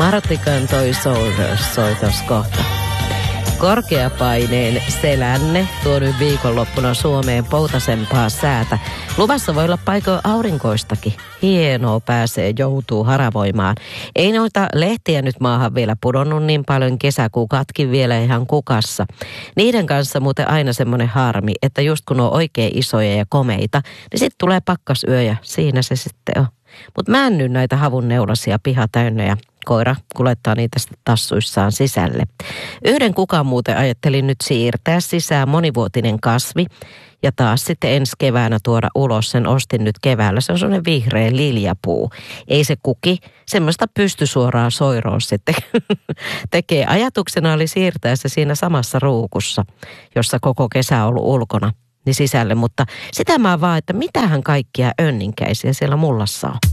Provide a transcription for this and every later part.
Artikan toi Soldiers soitos kohta. Korkeapaineen selänne tuo nyt viikonloppuna Suomeen poutasempaa säätä. Luvassa voi olla paikoin aurinkoistakin. Hienoa pääsee, joutuu haravoimaan. Ei noita lehtiä nyt maahan vielä pudonnut niin paljon, kesäkukatkin vielä ihan kukassa. Niiden kanssa muuten aina semmoinen harmi, että just kun on oikein isoja ja komeita, niin sitten tulee pakkasyö ja siinä se sitten on. Mutta männy näitä havunneulasia piha täynnä ja koira kulettaa niitä sitten tassuissaan sisälle. Yhden kukan muuten ajattelin nyt siirtää sisään, monivuotinen kasvi ja taas sitten ensi keväänä tuoda ulos. Sen ostin nyt keväällä. Se on sellainen vihreä liljapuu. Ei se kuki, semmoista pystysuoraa soiroa sitten tekee. Ajatuksena oli siirtää se siinä samassa ruukussa, jossa koko kesä on ollut ulkona, niin sisälle. Mutta sitä mä vaan, että mitähän kaikkia önninkäisiä siellä mullassa on.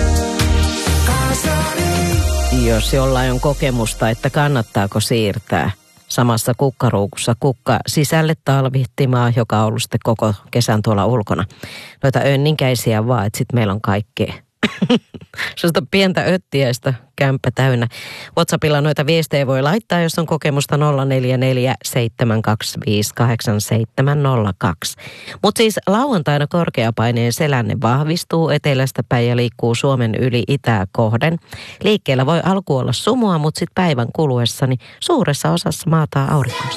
Jos jollain on kokemusta, että kannattaako siirtää samassa kukkaruukussa kukka sisälle talvihtimaan, joka on ollut sitten koko kesän tuolla ulkona. Noita önninkäisiä vaan, että sitten meillä on kaikkea. Sellaista pientä öttiäistä kämppä täynnä. WhatsAppilla noita viestejä voi laittaa, jos on kokemusta 044 725 8702. Mutta siis lauantaina korkeapaineen selänne vahvistuu etelästä päin ja liikkuu Suomen yli itää kohden. Liikkeellä voi alku olla sumua, mutta sitten päivän kuluessa niin suuressa osassa maata aurinkoista.